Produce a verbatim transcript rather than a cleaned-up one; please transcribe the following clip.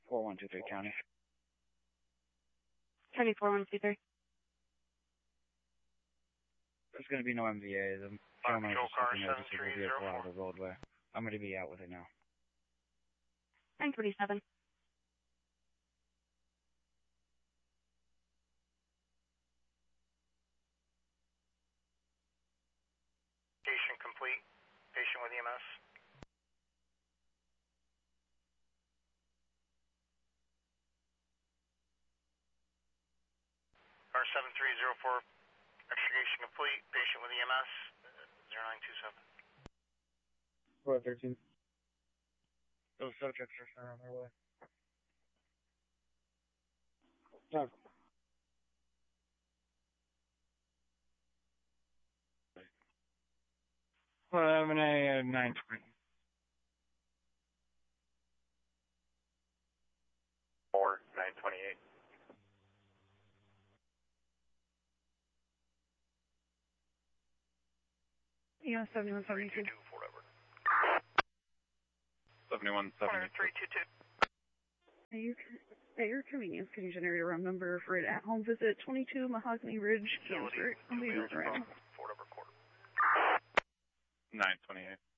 four one two three County. County four one two three. There's going to be no M V A. The gentleman was just looking at the vehicle out of the roadway. I'm going to be out with it now. nine twenty-seven. Patient complete. Patient with E M S. R seven three zero four, extradition complete. Patient with E M S. zero nine two seven. four thirteen. Those subjects are still on their way. No. eleven A nine twenty. four nine twenty-eight. Yeah, seventy-one seventy-two. seventy-one seventy-two. three two two. At your, at your convenience, can you generate a room number for an at-home visit, twenty-two Mahogany Ridge, Kansas? I'll be right. Fort Over Court. nine twenty-eight.